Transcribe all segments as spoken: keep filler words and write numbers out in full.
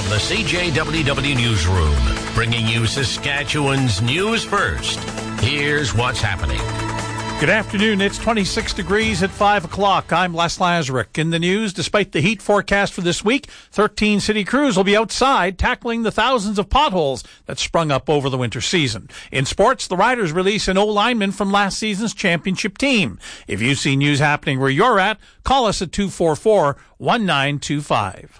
From the C J W W Newsroom, bringing you Saskatchewan's news first. Here's what's happening. Good afternoon. It's twenty-six degrees at five o'clock. I'm Les Lazaruk. In the news, despite the heat forecast for this week, thirteen city crews will be outside tackling the thousands of potholes that sprung up over the winter season. In sports, the Riders release an O-lineman from last season's championship team. If you see news happening where you're at, call us at two four four, one nine two five.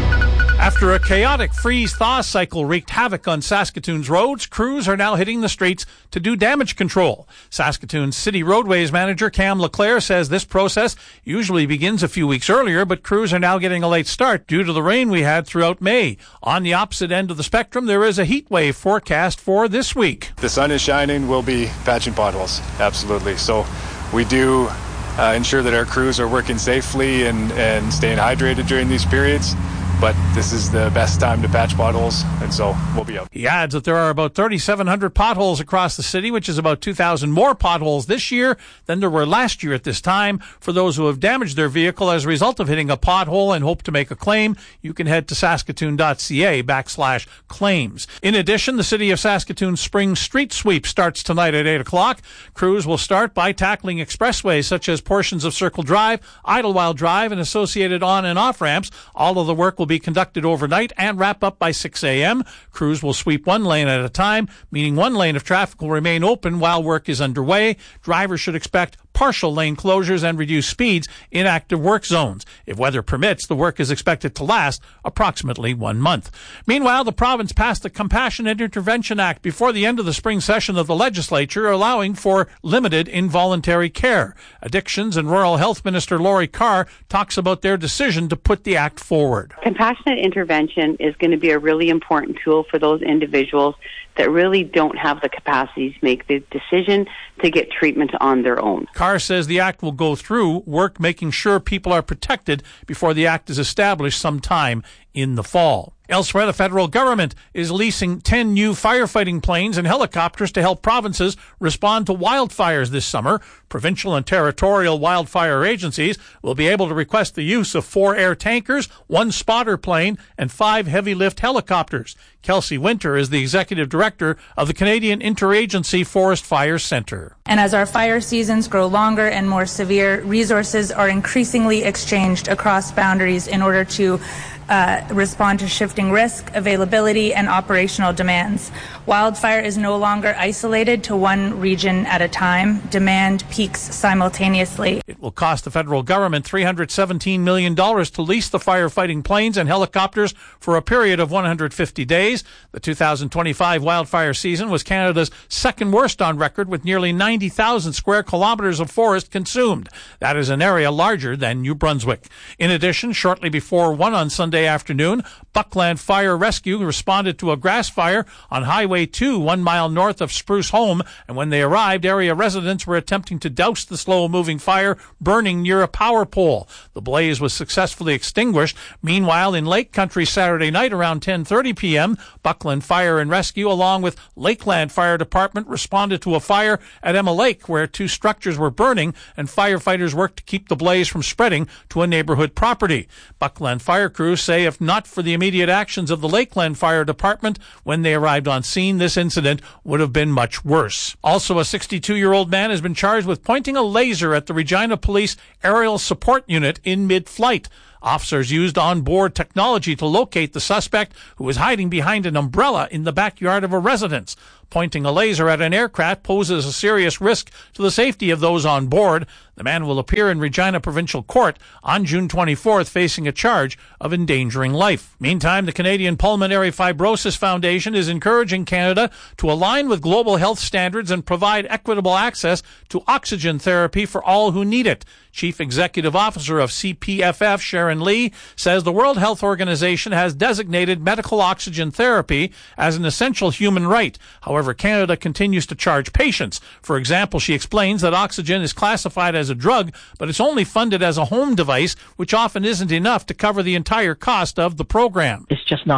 After a chaotic freeze-thaw cycle wreaked havoc on Saskatoon's roads, crews are now hitting the streets to do damage control. Saskatoon's City Roadways manager Cam Leclerc says this process usually begins a few weeks earlier, but crews are now getting a late start due to the rain we had throughout May. On the opposite end of the spectrum, there is a heat wave forecast for this week. The sun is shining, we'll be patching potholes, absolutely. So we do uh, ensure that our crews are working safely and, and staying hydrated during these periods. But this is the best time to patch potholes, and so we'll be out. He adds that there are about thirty-seven hundred potholes across the city, which is about two thousand more potholes this year than there were last year at this time. For those who have damaged their vehicle as a result of hitting a pothole and hope to make a claim, you can head to saskatoon.ca backslash claims. In addition, the City of Saskatoon's Spring Street Sweep starts tonight at eight o'clock. Crews will start by tackling expressways such as portions of Circle Drive, Idlewild Drive, and associated on and off ramps. All of the work will be conducted overnight and wrap up by six a.m. Crews will sweep one lane at a time, meaning one lane of traffic will remain open while work is underway. Drivers should expect partial lane closures and reduced speeds in active work zones. If weather permits, the work is expected to last approximately one month. Meanwhile, the province passed the Compassionate Intervention Act before the end of the spring session of the legislature, allowing for limited involuntary care. Addictions and Rural Health Minister Laurie Carr talks about their decision to put the act forward. Compassionate intervention is going to be a really important tool for those individuals that really don't have the capacity to make the decision to get treatment on their own. Carr says the act will go through work making sure people are protected before the act is established sometime in the fall. Elsewhere, the federal government is leasing ten new firefighting planes and helicopters to help provinces respond to wildfires this summer. Provincial and territorial wildfire agencies will be able to request the use of four air tankers, one spotter plane, and five heavy-lift helicopters. Kelsey Winter is the executive director of the Canadian Interagency Forest Fire Centre. And as our fire seasons grow longer and more severe, resources are increasingly exchanged across boundaries in order to Uh, respond to shifting risk, availability, and operational demands. Wildfire is no longer isolated to one region at a time. Demand peaks simultaneously. It will cost the federal government three hundred seventeen million dollars to lease the firefighting planes and helicopters for a period of one hundred fifty days. The two thousand twenty-five wildfire season was Canada's second worst on record, with nearly ninety thousand square kilometers of forest consumed. That is an area larger than New Brunswick. In addition, shortly before one on Sunday afternoon, Buckland Fire Rescue responded to a grass fire on Highway two, one mile north of Spruce Home, and when they arrived, area residents were attempting to douse the slow-moving fire burning near a power pole. The blaze was successfully extinguished. Meanwhile, in Lake Country Saturday night around ten thirty p.m., Buckland Fire and Rescue, along with Lakeland Fire Department, responded to a fire at Emma Lake, where two structures were burning, and firefighters worked to keep the blaze from spreading to a neighborhood property. Buckland fire crews say if not for the immediate actions of the Lakeland Fire Department when they arrived on scene, this incident would have been much worse. Also, a sixty-two-year-old man has been charged with pointing a laser at the Regina Police Aerial Support Unit in mid-flight. Officers used onboard technology to locate the suspect, who was hiding behind an umbrella in the backyard of a residence. Pointing a laser at an aircraft poses a serious risk to the safety of those on board. The man will appear in Regina Provincial Court on June twenty-fourth, facing a charge of endangering life. Meantime, the Canadian Pulmonary Fibrosis Foundation is encouraging Canada to align with global health standards and provide equitable access to oxygen therapy for all who need it. Chief Executive Officer of C P F F, Sharon Lee, says the World Health Organization has designated medical oxygen therapy as an essential human right. However, Canada continues to charge patients. For example, she explains that oxygen is classified as a drug, but it's only funded as a home device, which often isn't enough to cover the entire cost of the program. It's just not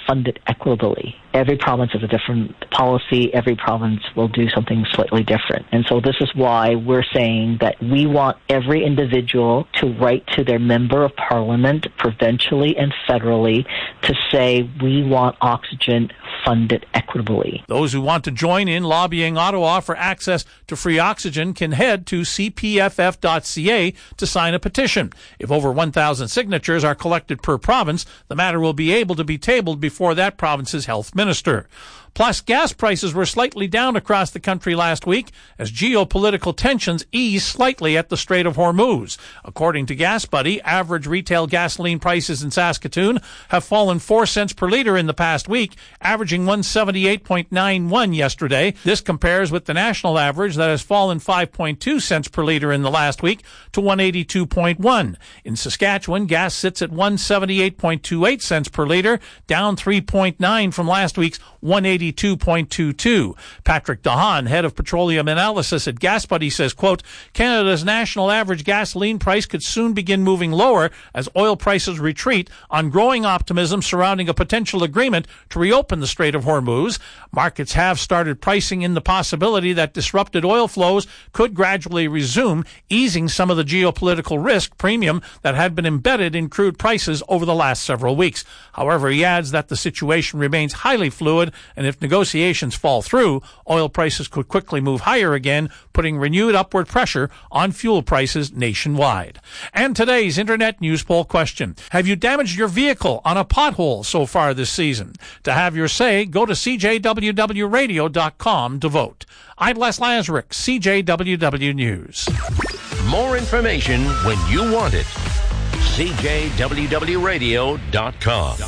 funded equitably. Every province has a different policy. Every province will do something slightly different. And so this is why we're saying that we want every individual to write to their member of parliament, provincially and federally, to say we want oxygen funded equitably. Those who want to join in lobbying Ottawa for access to free oxygen can head to c p f f dot c a to sign a petition. If over one thousand signatures are collected per province, the matter will be able to be tabled before that province's health minister. Plus, gas prices were slightly down across the country last week as geopolitical tensions eased slightly at the Strait of Hormuz. According to GasBuddy, average retail gasoline prices in Saskatoon have fallen four cents per litre in the past week, averaging one seventy-eight point nine one yesterday. This compares with the national average that has fallen five point two cents per litre in the last week to one eighty-two point one. In Saskatchewan, gas sits at one seventy-eight point two eight cents per litre, down three point nine from last week's one eighty-two point two two. Patrick Dahan, head of petroleum analysis at GasBuddy, says, quote, Canada's national average gasoline price could soon begin moving lower as oil prices retreat on growing optimism surrounding a potential agreement to reopen the Strait of Hormuz. Markets have started pricing in the possibility that disrupted oil flows could gradually resume, easing some of the geopolitical risk premium that had been embedded in crude prices over the last several weeks. However, he adds that the situation remains highly fluid, and if negotiations fall through, oil prices could quickly move higher again, putting renewed upward pressure on fuel prices nationwide. And today's Internet News Poll question: have you damaged your vehicle on a pothole so far this season? To have your say, go to c j w w radio dot com to vote. I'm Les Lazaruk, C J W W News. More information when you want it. c j w w radio dot com.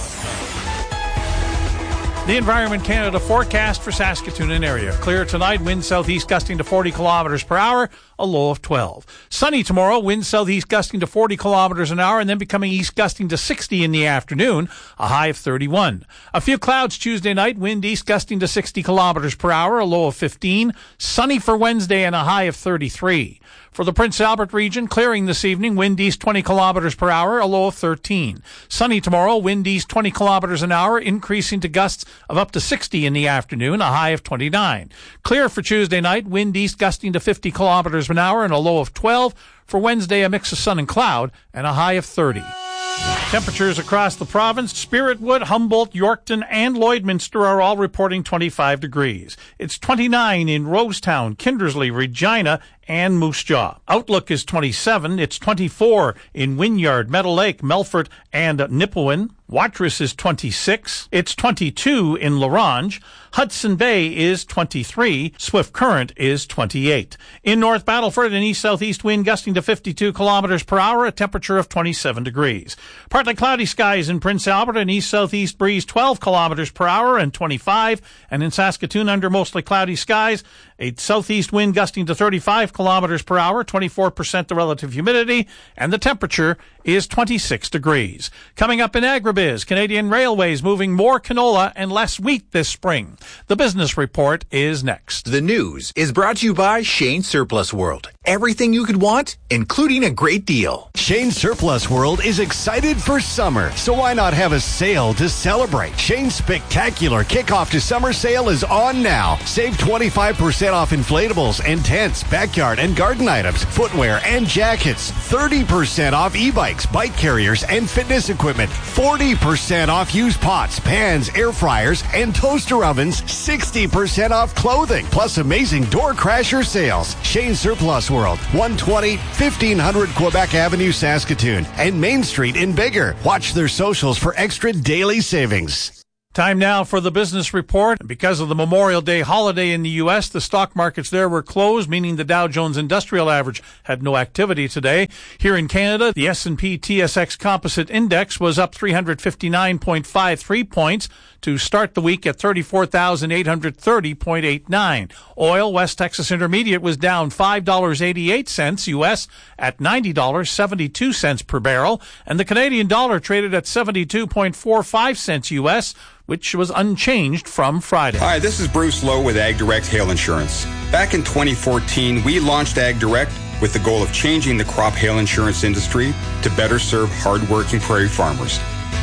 The Environment Canada forecast for Saskatoon and area. Clear tonight, wind southeast gusting to forty kilometers per hour, a low of twelve. Sunny tomorrow, wind southeast gusting to forty kilometers an hour and then becoming east gusting to sixty in the afternoon, a high of thirty-one. A few clouds Tuesday night, wind east gusting to sixty kilometers per hour, a low of fifteen. Sunny for Wednesday and a high of thirty-three. For the Prince Albert region, clearing this evening, wind east twenty kilometers per hour, a low of thirteen. Sunny tomorrow, wind east twenty kilometers an hour, increasing to gusts of up to sixty in the afternoon, a high of twenty-nine. Clear for Tuesday night, wind east gusting to fifty kilometers an hour and a low of twelve. For Wednesday, a mix of sun and cloud and a high of thirty. Temperatures across the province: Spiritwood, Humboldt, Yorkton, and Lloydminster are all reporting twenty-five degrees. It's twenty-nine in Rosetown, Kindersley, Regina, and Moose Jaw. Outlook is twenty-seven. It's twenty-four in Wynyard, Meadow Lake, Melfort, and Nipawin. Watrous is twenty-six. It's twenty-two in La Ronge. Hudson Bay is twenty-three. Swift Current is twenty-eight. In North Battleford, an east-southeast wind gusting to fifty-two kilometers per hour, a temperature of twenty-seven degrees. Partly cloudy skies in Prince Albert, an east-southeast breeze twelve kilometers per hour and twenty-five. And in Saskatoon, under mostly cloudy skies, a southeast wind gusting to thirty-five kilometers per hour, twenty-four percent the relative humidity, and the temperature is twenty-six degrees. Coming up in Agribiz, Canadian Railways moving more canola and less wheat this spring. The business report is next. The news is brought to you by Shane Surplus World. Everything you could want, including a great deal. Shane Surplus World is excited for summer, so why not have a sale to celebrate? Shane's spectacular kickoff to summer sale is on now. Save twenty-five percent off inflatables and tents, backyard and garden items, footwear and jackets. thirty percent off e-bikes, bike carriers, and fitness equipment. forty percent off used pots, pans, air fryers, and toaster ovens. sixty percent off clothing, plus amazing door crasher sales. Shane Surplus World, one twenty, fifteen hundred Quebec Avenue, Saskatoon, and Main Street in Bigger. Watch their socials for extra daily savings. Time now for the business report. Because of the Memorial Day holiday in the U S, the stock markets there were closed, meaning the Dow Jones Industrial Average had no activity today. Here in Canada, the S and P T S X Composite Index was up three hundred fifty-nine point five three points to start the week at thirty-four thousand eight hundred thirty point eight nine. Oil, West Texas Intermediate, was down five dollars and eighty-eight cents U S at ninety dollars and seventy-two cents per barrel, and the Canadian dollar traded at seventy-two point four five cents U S, which was unchanged from Friday. Hi, this is Bruce Lowe with Ag Direct Hail Insurance. Back in twenty fourteen, we launched Ag Direct with the goal of changing the crop hail insurance industry to better serve hardworking prairie farmers.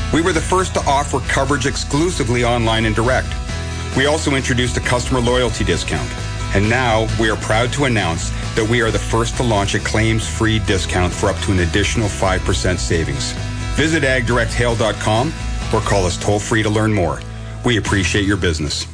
We were the first to offer coverage exclusively online and direct. We also introduced a customer loyalty discount. And now we are proud to announce that we are the first to launch a claims-free discount for up to an additional five percent savings. Visit ag direct hail dot com or call us toll-free to learn more. We appreciate your business.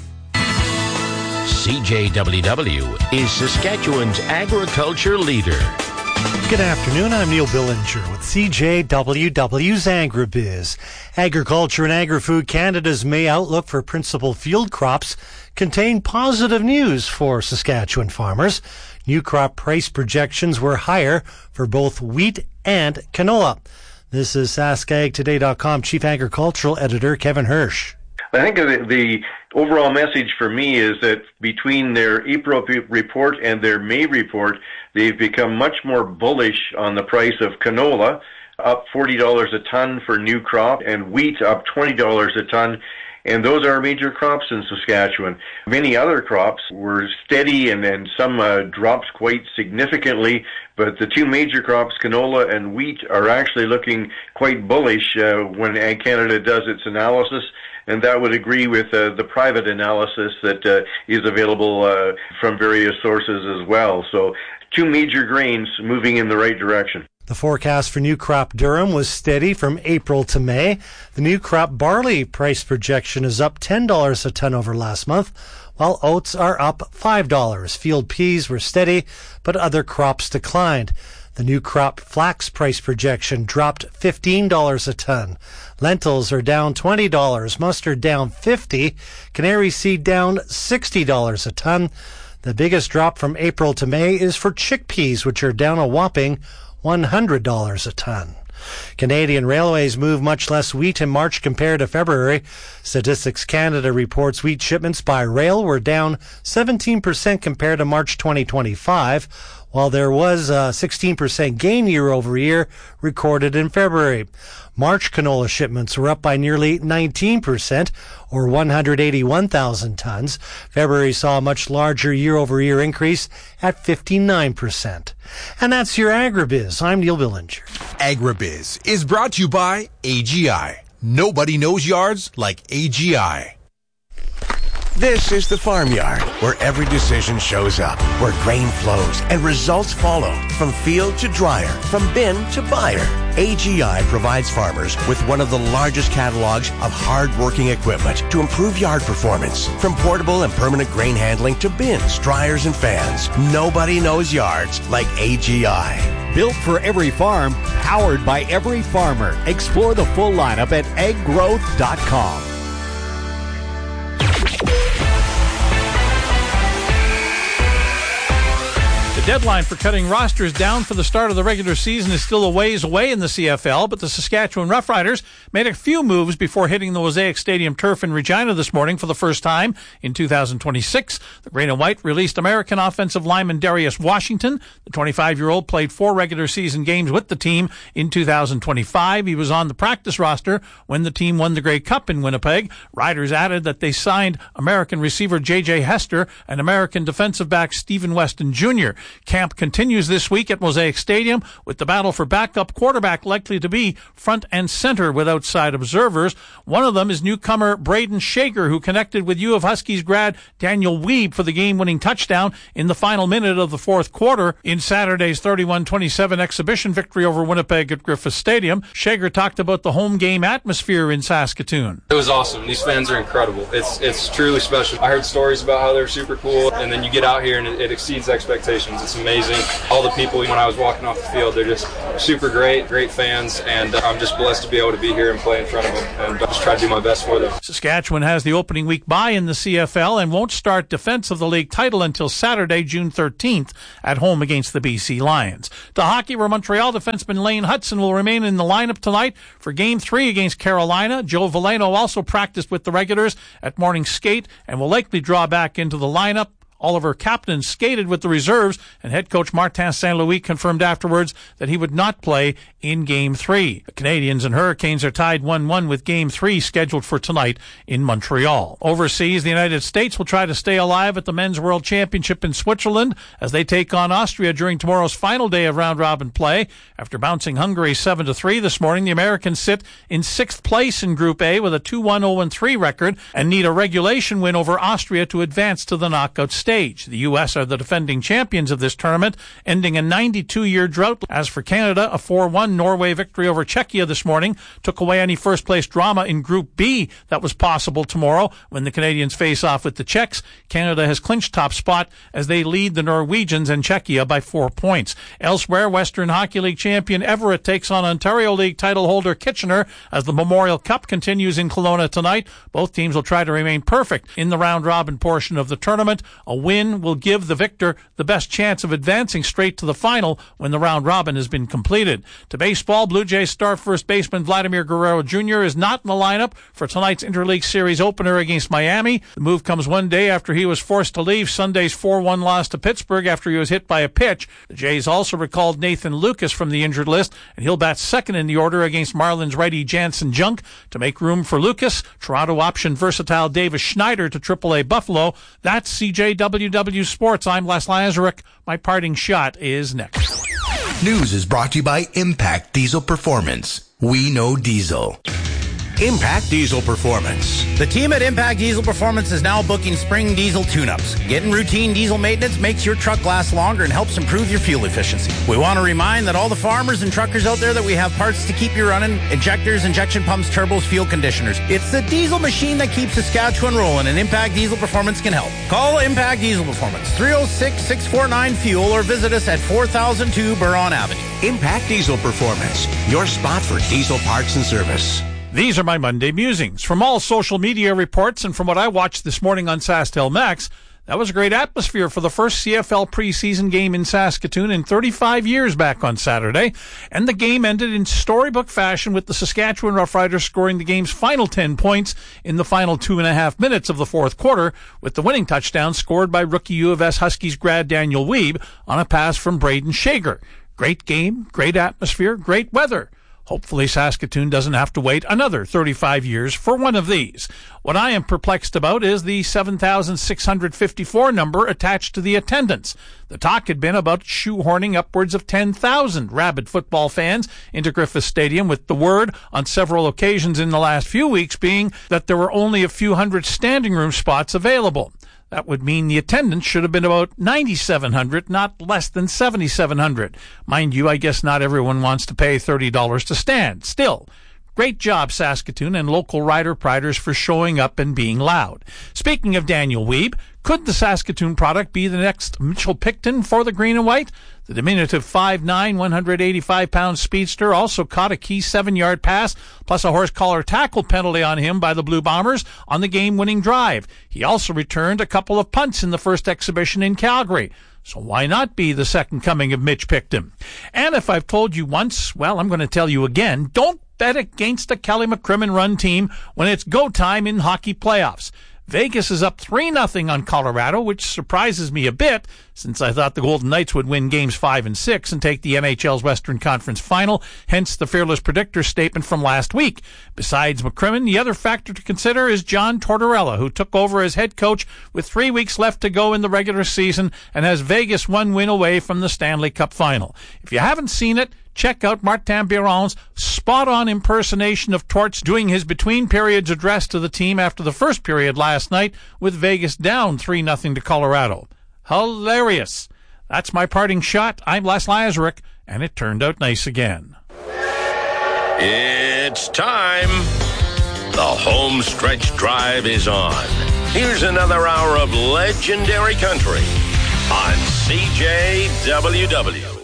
C J W W is Saskatchewan's agriculture leader. Good afternoon, I'm Neil Billinger with C J W W's AgriBiz. Agriculture and Agri-Food Canada's May outlook for principal field crops contained positive news for Saskatchewan farmers. New crop price projections were higher for both wheat and canola. This is Sask Ag Today dot com Chief Agricultural Editor Kevin Hirsch. I think the, the overall message for me is that between their April report and their May report, they've become much more bullish on the price of canola, up forty dollars a ton for new crop, and wheat up twenty dollars a ton. And those are major crops in Saskatchewan. Many other crops were steady and, and some uh, dropped quite significantly, but the two major crops, canola and wheat, are actually looking quite bullish uh, when Ag Canada does its analysis. And that would agree with uh, the private analysis that uh, is available uh, from various sources as well. So two major grains moving in the right direction. The forecast for new crop durum was steady from April to May. The new crop barley price projection is up ten dollars a ton over last month, while oats are up five dollars. Field peas were steady, but other crops declined. The new crop flax price projection dropped fifteen dollars a ton. Lentils are down twenty dollars, mustard down fifty dollars, canary seed down sixty dollars a ton. The biggest drop from April to May is for chickpeas, which are down a whopping one hundred dollars a ton. Canadian Railways moved much less wheat in March compared to February. Statistics Canada reports wheat shipments by rail were down seventeen percent compared to March twenty twenty-five, while there was a sixteen percent gain year over year recorded in February. March canola shipments were up by nearly nineteen percent, or one hundred eighty-one thousand tons. February saw a much larger year-over-year increase at fifty-nine percent. And that's your AgriBiz. I'm Neil Billinger. AgriBiz is brought to you by A G I. Nobody knows yards like A G I. This is the Farmyard, where every decision shows up, where grain flows and results follow, from field to dryer, from bin to buyer. A G I provides farmers with one of the largest catalogs of hard-working equipment to improve yard performance, from portable and permanent grain handling to bins, dryers, and fans. Nobody knows yards like A G I. Built for every farm, powered by every farmer. Explore the full lineup at ag growth dot com. The deadline for cutting rosters down for the start of the regular season is still a ways away in the C F L, but the Saskatchewan Roughriders made a few moves before hitting the Mosaic Stadium turf in Regina this morning for the first time in two thousand twenty-six. The Green and White released American offensive lineman Darius Washington. The twenty-five-year-old played four regular season games with the team in two thousand twenty-five. He was on the practice roster when the team won the Grey Cup in Winnipeg. Riders added that they signed American receiver J J Hester and American defensive back Stephen Weston Junior Camp continues this week at Mosaic Stadium, with the battle for backup quarterback likely to be front and center with outside observers. One of them is newcomer Braden Shager, who connected with U of Huskies grad Daniel Wiebe for the game-winning touchdown in the final minute of the fourth quarter in Saturday's thirty-one twenty-seven exhibition victory over Winnipeg at Griffith Stadium. Shager talked about the home game atmosphere in Saskatoon. It was awesome. These fans are incredible. It's it's truly special. I heard stories about how they're super cool, and then you get out here and it, it exceeds expectations. It's amazing. All the people, when I was walking off the field, they're just super great, great fans, and I'm just blessed to be able to be here and play in front of them, and I just try to do my best for them. Saskatchewan has the opening week bye in the C F L and won't start defense of the league title until Saturday, June thirteenth, at home against the B C Lions. To hockey, where Montreal defenseman Lane Hudson will remain in the lineup tonight for Game three against Carolina. Joe Veleno also practiced with the regulars at morning skate and will likely draw back into the lineup Oliver Kapanen skated with the reserves, and head coach Martin Saint Louis confirmed afterwards that he would not play in Game three. The Canadiens and Hurricanes are tied one one with Game three scheduled for tonight in Montreal. Overseas, the United States will try to stay alive at the Men's World Championship in Switzerland as they take on Austria during tomorrow's final day of round-robin play. After bouncing Hungary seven to three this morning, the Americans sit in sixth place in Group A with a two one oh three record and need a regulation win over Austria to advance to the knockout stage. The U S are the defending champions of this tournament, ending a ninety-two year drought. As for Canada, a four one Norway victory over Czechia this morning took away any first-place drama in Group B that was possible tomorrow when the Canadians face off with the Czechs. Canada has clinched top spot as they lead the Norwegians and Czechia by four points. Elsewhere, Western Hockey League champion Everett takes on Ontario League title holder Kitchener as the Memorial Cup continues in Kelowna tonight. Both teams will try to remain perfect in the round-robin portion of the tournament. A win will give the victor the best chance of advancing straight to the final when the round-robin has been completed. To baseball, Blue Jays star first baseman Vladimir Guerrero Junior is not in the lineup for tonight's Interleague Series opener against Miami. The move comes one day after he was forced to leave Sunday's four one loss to Pittsburgh after he was hit by a pitch. The Jays also recalled Nathan Lucas from the injured list, and he'll bat second in the order against Marlins righty Jansen Junk. To make room for Lucas, Toronto optioned versatile Davis Schneider to triple A Buffalo. That's C J W W Sports. I'm Les Lazaruk. My parting shot is next. News is brought to you by Impact Diesel Performance. We know diesel. Impact Diesel Performance. The team at Impact Diesel Performance is now booking spring diesel tune-ups. Getting routine diesel maintenance makes your truck last longer and helps improve your fuel efficiency. We want to remind that all the farmers and truckers out there that we have parts to keep you running: injectors, injection pumps, turbos, fuel conditioners. It's the diesel machine that keeps Saskatchewan rolling, and Impact Diesel Performance can help. Call Impact Diesel Performance, three oh six, six four nine, FUEL, or visit us at four thousand two Buron Avenue. Impact Diesel Performance, your spot for diesel parts and service. These are my Monday musings. From all social media reports and from what I watched this morning on SaskTel Max, that was a great atmosphere for the first C F L preseason game in Saskatoon in thirty-five years back on Saturday. And the game ended in storybook fashion with the Saskatchewan Roughriders scoring the game's final ten points in the final two and a half minutes of the fourth quarter, with the winning touchdown scored by rookie U of S Huskies grad Daniel Wiebe on a pass from Braden Shager. Great game, great atmosphere, great weather. Hopefully Saskatoon doesn't have to wait another thirty-five years for one of these. What I am perplexed about is the seven thousand six hundred fifty-four number attached to the attendance. The talk had been about shoehorning upwards of ten thousand rabid football fans into Griffith Stadium, with the word on several occasions in the last few weeks being that there were only a few hundred standing room spots available. That would mean the attendance should have been about ninety-seven hundred, not less than seventy-seven hundred. Mind you, I guess not everyone wants to pay thirty dollars to stand. Still, great job, Saskatoon and local rider priders, for showing up and being loud. Speaking of Daniel Wiebe, could the Saskatoon product be the next Mitchell Picton for the green and white? The diminutive five nine, one hundred eighty-five pound speedster also caught a key seven-yard pass, plus a horse collar tackle penalty on him by the Blue Bombers on the game-winning drive. He also returned a couple of punts in the first exhibition in Calgary. So why not be the second coming of Mitch Picton? And if I've told you once, well, I'm going to tell you again, don't bet against a Kelly McCrimmon-run team when it's go time in hockey playoffs. Vegas is up three nothing on Colorado, which surprises me a bit, since I thought the Golden Knights would win games five and six and take the N H L's Western Conference Final, hence the Fearless Predictor statement from last week. Besides McCrimmon, the other factor to consider is John Tortorella, who took over as head coach with three weeks left to go in the regular season and has Vegas one win away from the Stanley Cup Final. If you haven't seen it, check out Martin Biron's spot-on impersonation of Torts doing his between-periods address to the team after the first period last night with Vegas down three nothing to Colorado. Hilarious. That's my parting shot. I'm Les Lazaruk, and it turned out nice again. It's time. The home stretch drive is on. Here's another hour of legendary country on C J W W.